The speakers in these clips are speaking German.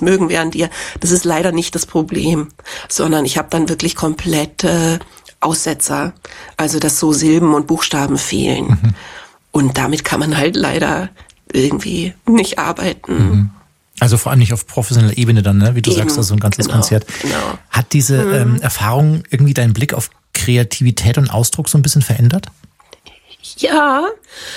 mögen wir an dir. Das ist leider nicht das Problem, sondern ich habe dann wirklich komplette Aussetzer, also dass so Silben und Buchstaben fehlen. Mhm. Und damit kann man halt leider irgendwie nicht arbeiten. Mhm. Also vor allem nicht auf professioneller Ebene dann, ne? Wie du sagst, also ein ganzes Konzert. Genau. Hat diese Erfahrung irgendwie deinen Blick auf Kreativität und Ausdruck so ein bisschen verändert? Ja,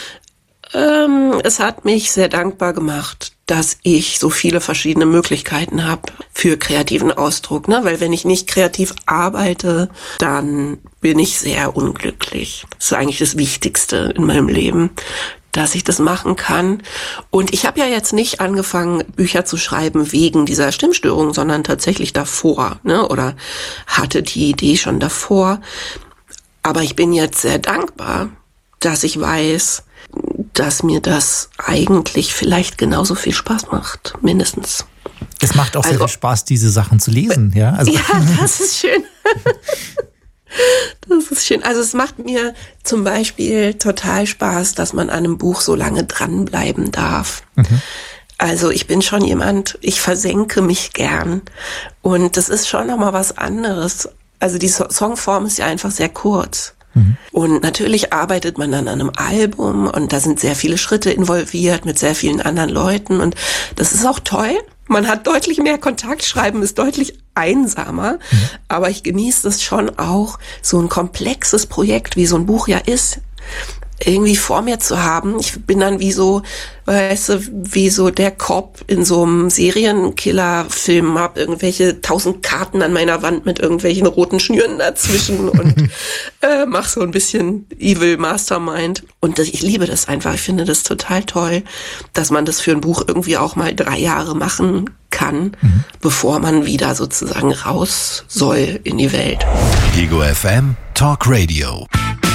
es hat mich sehr dankbar gemacht, dass ich so viele verschiedene Möglichkeiten habe für kreativen Ausdruck, ne? Weil wenn ich nicht kreativ arbeite, dann bin ich sehr unglücklich. Das ist eigentlich das Wichtigste in meinem Leben, dass ich das machen kann. Und ich habe ja jetzt nicht angefangen, Bücher zu schreiben wegen dieser Stimmstörung, sondern tatsächlich davor, ne? Oder hatte die Idee schon davor. Aber ich bin jetzt sehr dankbar, dass ich weiß, dass mir das eigentlich vielleicht genauso viel Spaß macht, mindestens. Es macht auch sehr viel Spaß, diese Sachen zu lesen, ja? Also ja, das ist schön. Das ist schön. Also es macht mir zum Beispiel total Spaß, dass man an einem Buch so lange dranbleiben darf. Mhm. Also ich bin schon jemand, ich versenke mich gern. Und das ist schon nochmal was anderes. Also die Songform ist ja einfach sehr kurz. Und natürlich arbeitet man dann an einem Album und da sind sehr viele Schritte involviert mit sehr vielen anderen Leuten und das ist auch toll. Man hat deutlich mehr Kontakt, Schreiben ist deutlich einsamer, aber ich genieße das schon auch, so ein komplexes Projekt, wie so ein Buch ja ist, irgendwie vor mir zu haben. Ich bin dann wie so, weißt du, wie so der Cop in so einem Serienkiller-Film, hab irgendwelche 1000 Karten an meiner Wand mit irgendwelchen roten Schnüren dazwischen und mach so ein bisschen Evil Mastermind. Und ich liebe das einfach. Ich finde das total toll, dass man das für ein Buch irgendwie auch mal 3 Jahre machen kann, bevor man wieder sozusagen raus soll in die Welt. Ego FM Talk Radio.